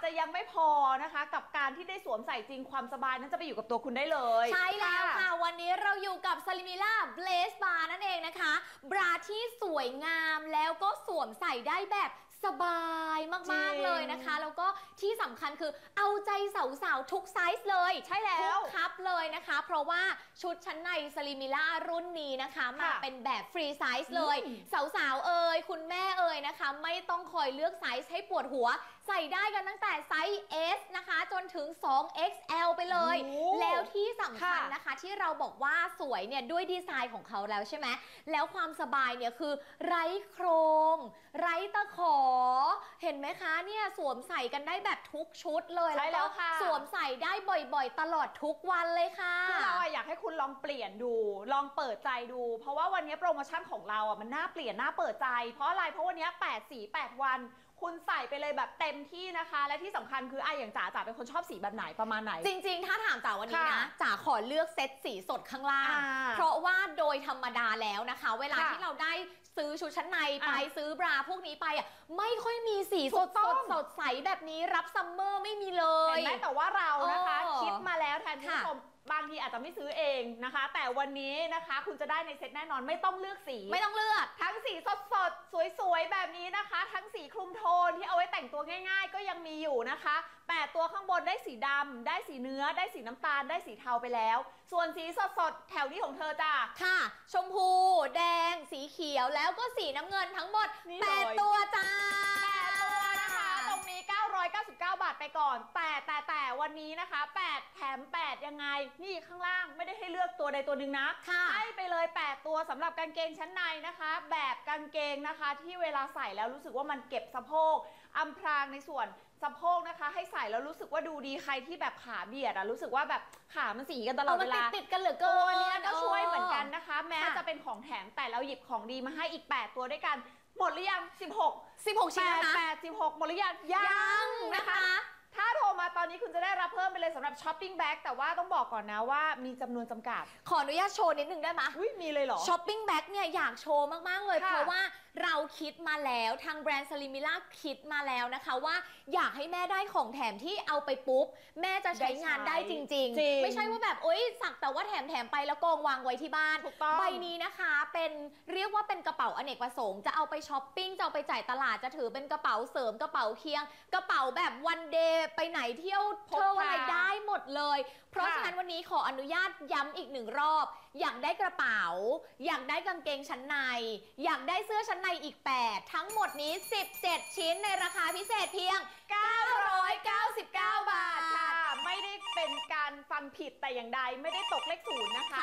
จะยังไม่พอนะคะกับการที่ได้สวมใส่จริงความสบายนั้นจะไปอยู่กับตัวคุณได้เลยใช่แล้วค่ะวันนี้เราอยู่กับซาลิมิล่าเบลสบาร์นั่นเองนะคะบราที่สวยงามแล้วก็สวมใส่ได้แบบสบายมากๆเลยนะคะแล้วก็ที่สำคัญคือเอาใจสาวๆทุกไซส์เลยใช่แล้วทุกคัพเลยนะคะเพราะว่าชุดชั้นในซาลิมิล่ารุ่นนี้นะคะมาเป็นแบบฟรีไซส์เลยสาวๆเอ่ยคุณแม่เอ่ยนะคะไม่ต้องคอยเลือกไซส์ให้ปวดหัวใส่ได้กันตั้งแต่ไซส์ S นะคะจนถึง 2XL ไปเลยแล้วที่สำคัญนะคะที่เราบอกว่าสวยเนี่ยด้วยดีไซน์ของเขาแล้วใช่ไหมแล้วความสบายเนี่ยคือไร้โครงไร้ตะขอเห็นไหมคะเนี่ยสวมใส่กันได้แบบทุกชุดเลยแล้วก็สวมใส่ได้บ่อยๆตลอดทุกวันเลยค่ะคือเราอยากให้คุณลองเปลี่ยนดูลองเปิดใจดูเพราะว่าวันนี้โปรโมชั่นของเรามันน่าเปลี่ยนน่าเปิดใจเพราะอะไรเพราะวันนี้8 สี8 วันคุณใส่ไปเลยแบบเต็มที่นะคะและที่สำคัญคืออย่างจ๋าเป็นคนชอบสีแบบไหนประมาณไหนจริงๆถ้าถามจ๋าวันนี้นะจ๋าขอเลือกเซตสีสดข้างล่างเพราะว่าโดยธรรมดาแล้วนะคะเวลาที่เราได้ซื้อชุดชั้นในไปซื้อบราพวกนี้ไปไม่ค่อยมีสีสดใสแบบนี้รับซัมเมอร์ไม่มีเลยเห็นไหมแต่ว่าเรานะคะคิดมาแล้วแทนที่ผู้ชมบางทีอาจจะไม่ซื้อเองนะคะแต่วันนี้นะคะคุณจะได้ในเซ็ตแน่นอนไม่ต้องเลือกสีไม่ต้องเลือกทั้งสีสดสวยๆแบบนี้นะคะทั้งสีคลุมโทนที่เอาไว้แต่งตัวง่ายๆก็ยังมีอยู่นะคะ8ตัวข้างบนได้สีดำได้สีเนื้อได้สีน้ำตาลได้สีเทาไปแล้วส่วนสีสดแถวนี้ของเธอจ้ะค่ะชมพูแดงสีเขียวแล้วก็สีน้ำเงินทั้งหมด8ตัวจ้า 8ตัวนะคะตรงนี้999 บาทไปก่อนแต่วันนี้นะคะ8แถม8ยังไงนี่ข้างล่างไม่ได้ให้เลือกตัวใดตัวหนึ่งนะให้ไปเลย8ตัวสำหรับกางเกงชั้นในนะคะแบบกางเกงนะคะที่เวลาใส่แล้วรู้สึกว่ามันเก็บสะโพกอำพรางในส่วนสะโพกนะคะให้ใส่แล้วรู้สึกว่าดูดีใครที่แบบขาเบียดรู้สึกว่าแบบขามันสีกันตลอดเวลาติดกันเหลือเกินตัวนี้ก็ช่วยเหมือนกันนะคะแม้จะเป็นของแถมแต่เราหยิบของดีมาให้อีก8ตัวด้วยกันหมดหรือยัง16 ชิ้นนะ 16หมดหรือยังนะคะถ้าโทรมาตอนนี้คุณจะได้รับเพิ่มไปเลยสำหรับช้อปปิ้งแบ็กแต่ว่าต้องบอกก่อนนะว่ามีจำนวนจำกัดขออนุญาตโชว์นิดนึงได้ไหมมีเลยเหรอช้อปปิ้งแบ็กเนี่ยอยากโชว์มากๆเลยเพราะว่าเราคิดมาแล้วทางแบรนด์ซาลิมิล่าคิดมาแล้วนะคะว่าอยากให้แม่ได้ของแถมที่เอาไปปุ๊บแม่จะใช้งานได้จริงๆไม่ใช่ว่าแบบสักแต่ว่าแถมไปแล้วกองวางไว้ที่บ้านใบนี้นะคะเป็นเรียกว่าเป็นกระเป๋าอเนกประสงค์จะเอาไปช้อปปิ้งจะเอาไปจ่ายตลาดจะถือเป็นกระเป๋าเสริมกระเป๋าเคียงกระเป๋าแบบวันเดย์ไปไหนเที่ยวอะไรได้หมดเลยเพราะฉะนั้นวันนี้ขออนุญาตย้ำอีก1 รอบอยากได้กระเป๋าอยากได้กางเกงชั้นในอยากได้เสื้อชั้นในอีก8ทั้งหมดนี้17ชิ้นในราคาพิเศษเพียง999 บาทค่ะไม่ได้เป็นการฟังผิดแต่อย่างใดไม่ได้ตกเลขศูนย์นะคะ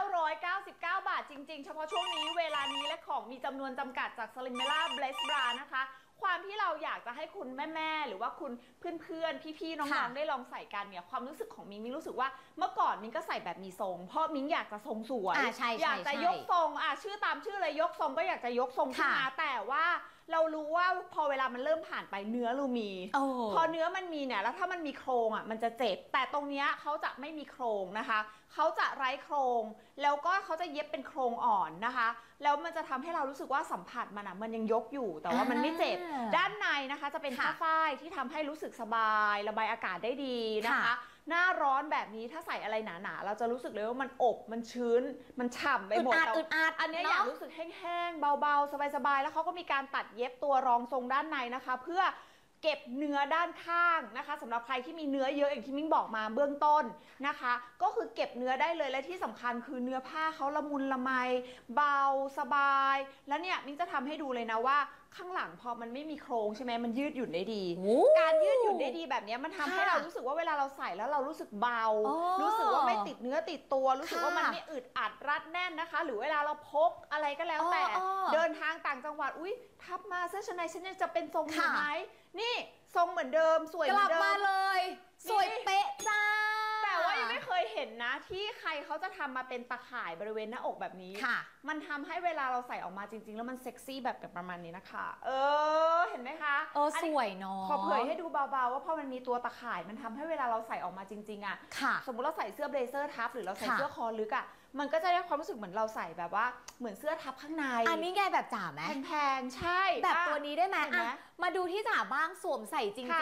999 บาทจริงๆเฉพาะช่วงนี้เวลานี้และของมีจำนวนจำกัดจาก Salimela Blessed Bra นะคะความที่เราอยากจะให้คุณแม่หรือว่าคุณเพื่อนๆพี่ๆน้องๆได้ลองใส่กันเนี่ยความรู้สึกของมิ้งรู้สึกว่าเมื่อก่อนมิ้งก็ใส่แบบมีทรงเพราะมิ้งอยากจะทรงสวยอยากจะยกทรงชื่อตามชื่อเลยยกทรงก็อยากจะยกทรงขึ้นมาแต่ว่าเรารู้ว่าพอเวลามันเริ่มผ่านไปเนื้อเรามีพอเนื้อมันมีเนี่ยแล้วถ้ามันมีโครงมันจะเจ็บแต่ตรงเนี้ยเขาจะไม่มีโครงนะคะเขาจะไร้โครงแล้วก็เขาจะเย็บเป็นโครงอ่อนนะคะแล้วมันจะทำให้เรารู้สึกว่าสัมผัสมันยังยกอยู่แต่ว่ามันไม่เจ็บด้านในนะคะจะเป็นผ้าฝ้ายที่ทำให้รู้สึกสบายระบายอากาศได้ดีนะคะหน้าร้อนแบบนี้ถ้าใส่อะไรหนาๆเราจะรู้สึกเลยว่ามันอบมันชื้นมันฉ่ำไปหมดอันนี้อยากรู้สึกแห้งๆเบาๆสบายๆแล้วเขาก็มีการตัดเย็บตัวรองทรงด้านในนะคะเพื่อเก็บเนื้อด้านข้างนะคะสำหรับใครที่มีเนื้อเยอะอย่างที่มิ้งบอกมาเบื้องต้นนะคะก็คือเก็บเนื้อได้เลยและที่สำคัญคือเนื้อผ้าเขาละมุนละไมเบาสบายแล้วเนี่ยมิ้งจะทำให้ดูเลยนะว่าข้างหลังพอมันไม่มีโครงใช่ไหมมันยืดหยุ่นได้ดีการยืดหยุ่นได้ดีแบบนี้มันทำให้เรารู้สึกว่าเวลาเราใส่แล้วเรารู้สึกเบารู้สึกว่าไม่ติดเนื้อติดตัวรู้สึกว่ามันไม่อึดอัดรัดแน่นนะคะหรือเวลาเราพกอะไรก็แล้วแต่เดินทางต่างจังหวัดทับมาเสื้อชั้นในฉันจะเป็นทรงอยู่ไหมนี่ทรงเหมือนเดิมสวยเหมือนเดิมกลับมาเลยสวยเป๊ะจ้าแต่ว่ายังไม่เคยเห็นนะที่ใครเขาจะทำมาเป็นตะข่ายบริเวณหน้าอกแบบนี้มันทำให้เวลาเราใส่ออกมาจริงๆแล้วมันเซ็กซี่แบบประมาณนี้นะคะเห็นไหมคะสวยเนาะขอเผยให้ดูเบาๆว่าพอมันมีตัวตะข่ายมันทำให้เวลาเราใส่ออกมาจริงๆสมมุติเราใส่เสื้อเบลเซอร์ทับหรือเราใส่เสื้อคอลึกมันก็จะได้ความรู้สึกเหมือนเราใส่แบบว่าเหมือนเสื้อทับข้างในอันนี้ไงแบบจ๋าไหมแพงๆใช่แบบตัวนี้ได้ไหมมาดูที่จ๋าบ้างสวมใส่จริง